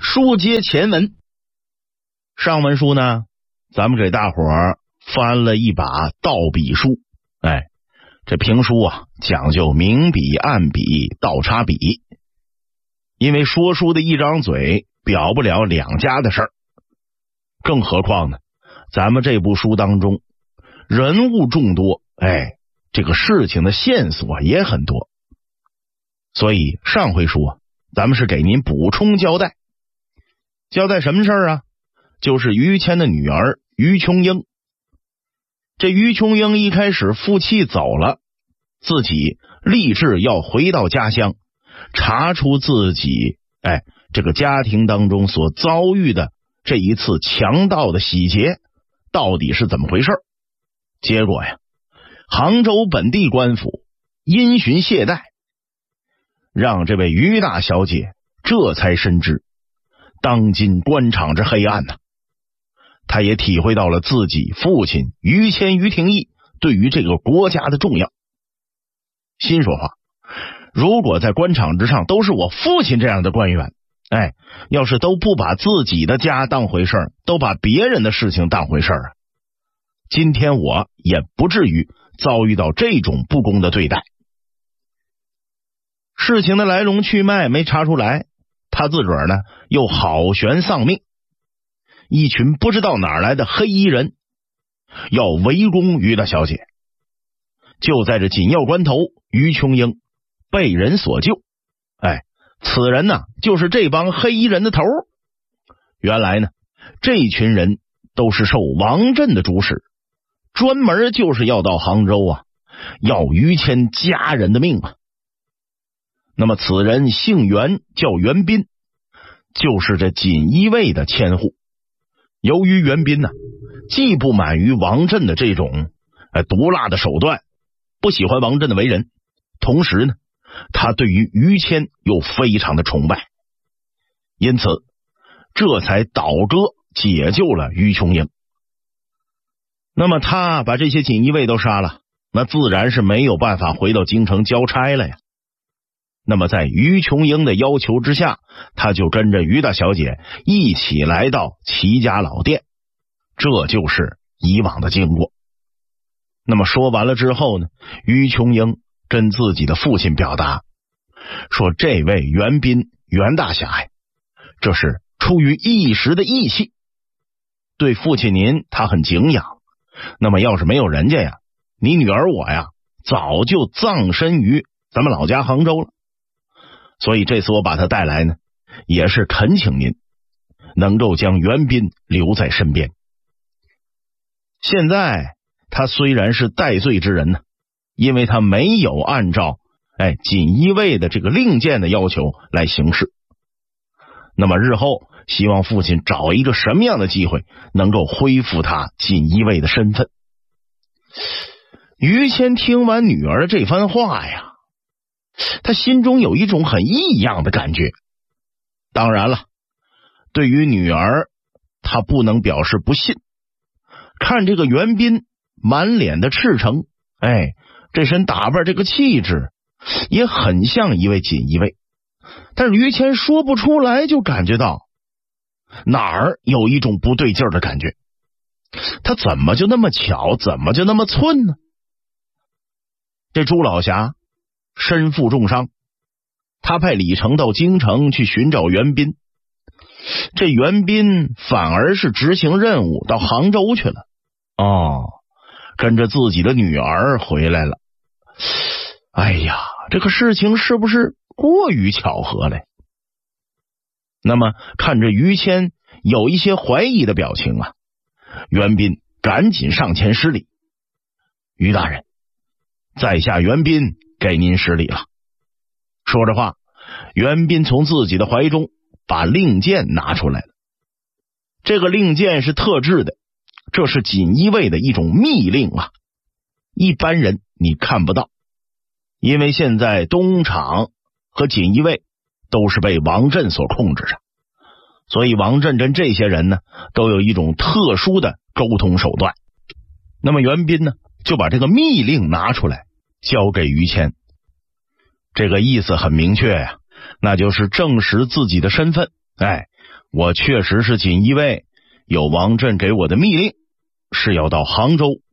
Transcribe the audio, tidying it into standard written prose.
书接前文，上文书呢，咱们给大伙儿翻了一把倒笔书。这评书啊，讲究明笔暗笔倒插笔，因为说书的一张嘴表不了两家的事儿，更何况呢，咱们这部书当中人物众多，这个事情的线索也很多，所以上回书啊，咱们是给您补充交代什么事儿啊？就是于谦的女儿于琼英。这于琼英一开始夫妻走了，自己立志要回到家乡，查出自己这个家庭当中所遭遇的这一次强盗的洗劫到底是怎么回事。结果呀，杭州本地官府因循懈怠，让这位于大小姐这才深知当今官场之黑暗呐。他也体会到了自己父亲于谦于廷义对于这个国家的重要。心说话，如果在官场之上都是我父亲这样的官员，要是都不把自己的家当回事儿，都把别人的事情当回事儿啊，今天我也不至于遭遇到这种不公的对待。事情的来龙去脉没查出来，他自个儿呢又好悬丧命。一群不知道哪来的黑衣人要围攻于大小姐，就在这紧要关头，于琼英被人所救。此人呢就是这帮黑衣人的头。原来呢，这群人都是受王震的主使，专门就是要到杭州啊，要于谦家人的命啊。那么此人姓袁，叫袁斌，就是这锦衣卫的千户。由于袁斌呢，既不满于王震的这种毒辣的手段，不喜欢王震的为人，同时呢，他对于于谦又非常的崇拜，因此这才倒戈解救了于琼英。那么他把这些锦衣卫都杀了，那自然是没有办法回到京城交差了呀。那么在于琼英的要求之下，他就跟着于大小姐一起来到齐家老店，这就是以往的经过。那么说完了之后呢，于琼英跟自己的父亲表达说，这位袁斌袁大侠呀，这是出于一时的义气，对父亲您他很敬仰，那么要是没有人家呀，你女儿我呀早就葬身于咱们老家杭州了。所以这次我把他带来呢，也是恳请您能够将袁斌留在身边。现在他虽然是戴罪之人呢，因为他没有按照锦衣卫的这个令箭的要求来行事。那么日后希望父亲找一个什么样的机会能够恢复他锦衣卫的身份。于谦听完女儿这番话呀，他心中有一种很异样的感觉。当然了，对于女儿他不能表示不信。看这个袁斌满脸的赤诚，这身打扮这个气质也很像一位锦衣卫，但是于谦说不出来，就感觉到哪儿有一种不对劲儿的感觉。他怎么就那么巧，怎么就那么寸呢？这朱老侠身负重伤，他派李成到京城去寻找袁斌，这袁斌反而是执行任务到杭州去了，跟着自己的女儿回来了。这个事情是不是过于巧合了？那么看着于谦有一些怀疑的表情啊，袁斌赶紧上前施礼。于大人，在下袁斌给您施礼了。说着话，袁斌从自己的怀中把令箭拿出来了。这个令箭是特制的，这是锦衣卫的一种密令啊，一般人你看不到。因为现在东厂和锦衣卫都是被王震所控制着，所以王震跟这些人呢都有一种特殊的沟通手段。那么袁斌呢就把这个密令拿出来交给于谦，这个意思很明确呀，那就是证实自己的身份， 我确实是锦衣卫，有王震给我的密令，是要到杭州